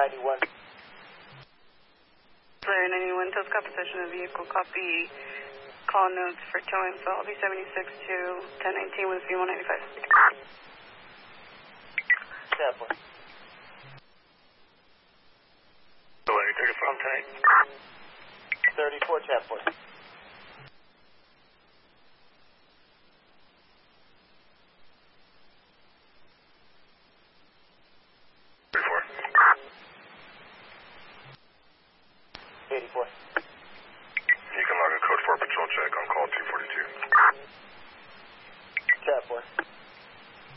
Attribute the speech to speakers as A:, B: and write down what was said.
A: 91.
B: Flare 91, tells composition of vehicle, copy. Call notes for towing, so I'll be 76 to 1019 with V195.
A: Sample.
C: Delay 34, I'm tight.
A: 34, Chapel.
C: Four.
A: 84.